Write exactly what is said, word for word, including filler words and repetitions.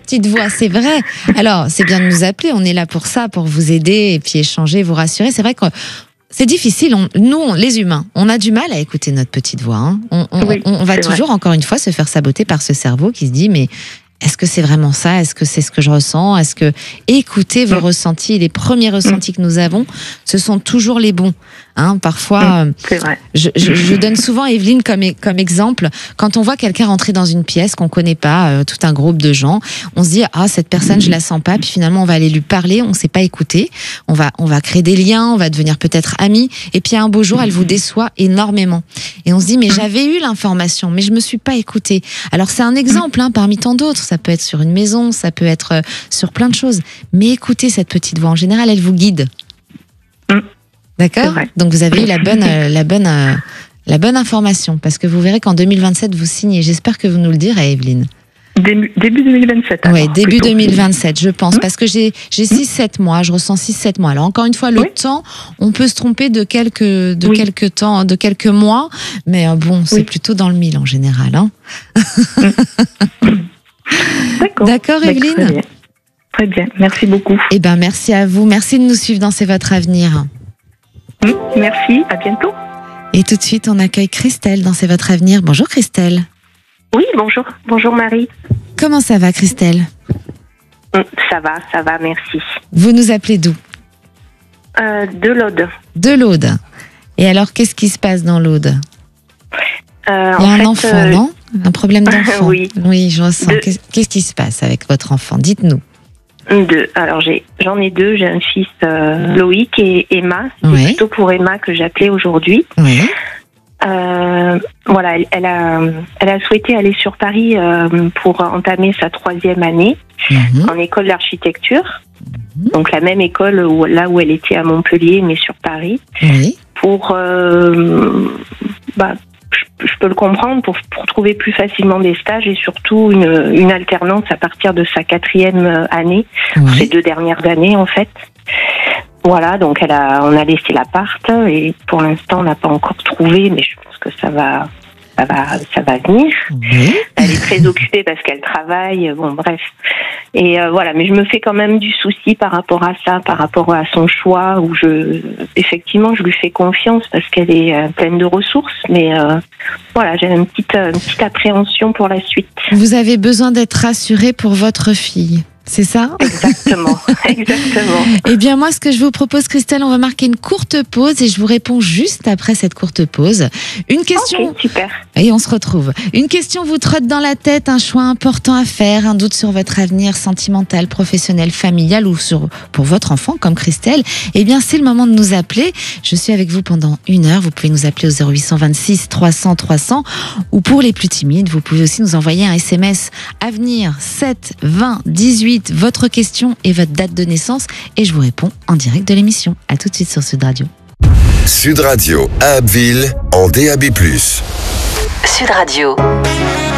petite voix, c'est vrai. Alors, c'est bien de nous appeler, on est là pour ça, pour vous aider et puis échanger, vous rassurer. C'est vrai que c'est difficile. On, nous, on, les humains, on a du mal à écouter notre petite voix. Hein. On, on, Oui, on, on va toujours, vrai. encore une fois, se faire saboter par ce cerveau qui se dit, mais est-ce que c'est vraiment ça? Est-ce que c'est ce que je ressens? Est-ce que écoutez vos mmh. ressentis, les premiers ressentis mmh. que nous avons, ce sont toujours les bons. Hein, parfois, mmh, c'est vrai. Je, je, je donne souvent Evelyne comme, comme exemple. Quand on voit quelqu'un rentrer dans une pièce qu'on connaît pas, euh, tout un groupe de gens, on se dit ah cette personne je la sens pas. Puis finalement on va aller lui parler, on sait pas écouter. On va on va créer des liens, on va devenir peut-être amis. Et puis un beau jour elle vous déçoit énormément. Et on se dit mais j'avais eu l'information, mais je me suis pas écoutée. Alors c'est un exemple hein, parmi tant d'autres. Ça peut être sur une maison, ça peut être euh, sur plein de choses. Mais écoutez cette petite voix. En général elle vous guide. Mmh. D'accord. Donc vous avez eu la bonne, euh, la bonne, euh, la bonne information, parce que vous verrez qu'en deux mille vingt-sept vous signez. J'espère que vous nous le direz, Evelyne. Début, début deux mille vingt-sept. Oui, début plutôt. deux mille vingt-sept, je pense, mmh. parce que j'ai j'ai six sept mois, je ressens six sept mois. Alors encore une fois, le oui. temps, on peut se tromper de quelques de oui. quelques temps, de quelques mois, mais euh, bon, c'est oui. plutôt dans le mille en général. Hein. Mmh. D'accord. D'accord, Evelyne. Très bien. Très bien, merci beaucoup. Eh ben, merci à vous, merci de nous suivre dans C'est votre avenir. Mmh, merci, à bientôt. Et tout de suite, on accueille Christelle dans C'est votre avenir. Bonjour Christelle. Oui, bonjour. Bonjour Marie. Comment ça va Christelle ? mmh, Ça va, ça va, merci. Vous nous appelez d'où ? euh, De l'Aude. De l'Aude. Et alors, qu'est-ce qui se passe dans l'Aude ? euh, Il y a un fait, enfant, euh... non ? Un problème d'enfant. Oui. Oui, je ressens. De... Qu'est-ce qui se passe avec votre enfant ? Dites-nous. Deux. Alors j'ai, j'en ai deux. J'ai un fils euh, Loïc et Emma. C'est oui. plutôt pour Emma que j'appelais aujourd'hui. Oui. Euh, voilà, elle, elle a, elle a souhaité aller sur Paris euh, pour entamer sa troisième année mm-hmm. en école d'architecture. Mm-hmm. Donc la même école où, là où elle était à Montpellier, mais sur Paris. Oui. Pour, euh, bah, je, je peux le comprendre, pour, pour trouver plus facilement des stages et surtout une, une alternance à partir de sa quatrième année, oui. ces deux dernières années en fait. Voilà, donc elle a, on a laissé l'appart et pour l'instant on n'a pas encore trouvé, mais je pense que ça va, ça va, ça va venir. Oui. Elle est très occupée parce qu'elle travaille, bon bref. Et euh, voilà, mais je me fais quand même du souci par rapport à ça, par rapport à son choix, où je, effectivement, je lui fais confiance parce qu'elle est euh, pleine de ressources, mais euh, voilà, j'ai une petite, une petite appréhension pour la suite. Vous avez besoin d'être rassurée pour votre fille. C'est ça ? Exactement, exactement. Eh bien, moi, ce que je vous propose, Christelle, on va marquer une courte pause et je vous réponds juste après cette courte pause. Une question. Ok, super. Et on se retrouve. Une question vous trotte dans la tête, un choix important à faire, un doute sur votre avenir sentimental, professionnel, familial ou sur, pour votre enfant, comme Christelle. Eh bien, c'est le moment de nous appeler. Je suis avec vous pendant une heure. Vous pouvez nous appeler au zéro huit cent vingt-six trois cents trois cents ou pour les plus timides, vous pouvez aussi nous envoyer un S M S avenir sept vingt dix-huit. Votre question et votre date de naissance et je vous réponds en direct de l'émission. À tout de suite sur Sud Radio. Sud Radio à Abbeville en D A B plus. Sud Radio.